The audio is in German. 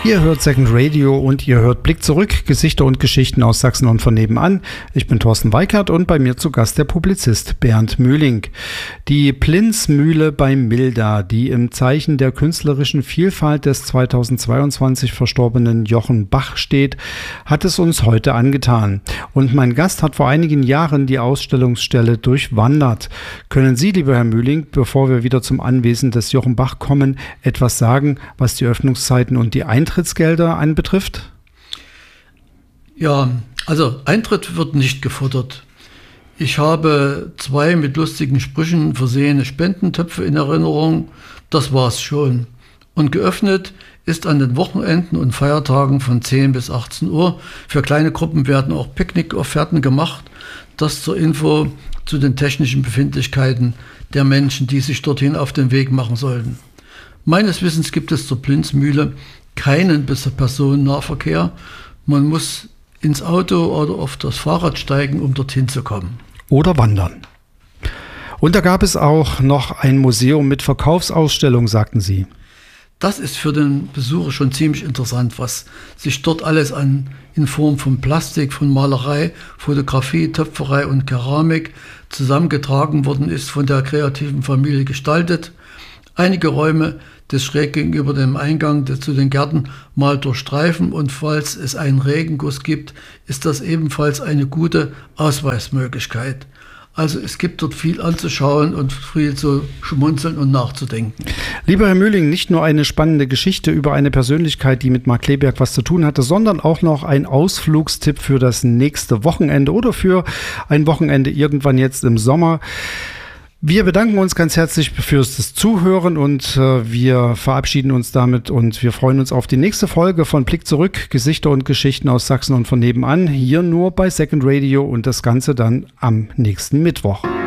Ihr hört Second Radio und ihr hört Blick zurück, Gesichter und Geschichten aus Sachsen und von nebenan. Ich bin Thorsten Weikert und bei mir zu Gast der Publizist Bernd Möhling. Die Plinzmühle bei Milda, die im Zeichen der künstlerischen Vielfalt des 2022 verstorbenen Jochen Bach steht, hat es uns heute angetan. Und mein Gast hat vor einigen Jahren die Ausstellungsstelle durchwandert. Können Sie, lieber Herr Möhling, bevor wir wieder zum Anwesen des Jochen Bach kommen, etwas sagen, was die Öffnungszeiten und die Eintrittsgelder anbetrifft? Ja, also Eintritt wird nicht gefordert. Ich habe 2 mit lustigen Sprüchen versehene Spendentöpfe in Erinnerung. Das war's schon. Und geöffnet ist an den Wochenenden und Feiertagen von 10 bis 18 Uhr. Für kleine Gruppen werden auch Picknickofferten gemacht. Das zur Info zu den technischen Befindlichkeiten der Menschen, die sich dorthin auf den Weg machen sollten. Meines Wissens gibt es zur Plinzmühle keinen Personennahverkehr. Man muss ins Auto oder auf das Fahrrad steigen, um dorthin zu kommen. Oder wandern. Und da gab es auch noch ein Museum mit Verkaufsausstellung, sagten Sie. Das ist für den Besucher schon ziemlich interessant, was sich dort alles in Form von Plastik, von Malerei, Fotografie, Töpferei und Keramik zusammengetragen worden ist, von der kreativen Familie gestaltet. Einige Räume des schräg gegenüber dem Eingang zu den Gärten mal durchstreifen und falls es einen Regenguss gibt, ist das ebenfalls eine gute Ausweismöglichkeit. Also es gibt dort viel anzuschauen und viel zu schmunzeln und nachzudenken. Lieber Herr Möhling, nicht nur eine spannende Geschichte über eine Persönlichkeit, die mit Mark Kleberg was zu tun hatte, sondern auch noch ein Ausflugstipp für das nächste Wochenende oder für ein Wochenende irgendwann jetzt im Sommer. Wir bedanken uns ganz herzlich fürs Zuhören und wir verabschieden uns damit und wir freuen uns auf die nächste Folge von Blick zurück, Gesichter und Geschichten aus Sachsen und von nebenan, hier nur bei Second Radio und das Ganze dann am nächsten Mittwoch.